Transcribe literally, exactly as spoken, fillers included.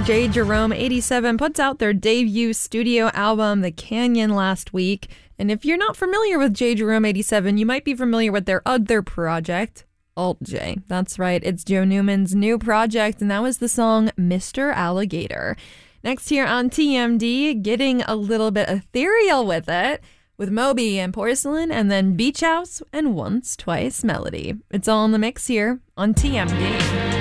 J. Jerome eighty-seven puts out their debut studio album, The Canyon, last week. And if you're not familiar with J. Jerome eighty-seven, you might be familiar with their other project, Alt J. That's right, it's Joe Newman's new project, and that was the song Mister Alligator. Next here on T M D, getting a little bit ethereal with it, with Moby and Porcelain, and then Beach House and Once Twice Melody. It's all in the mix here on T M D.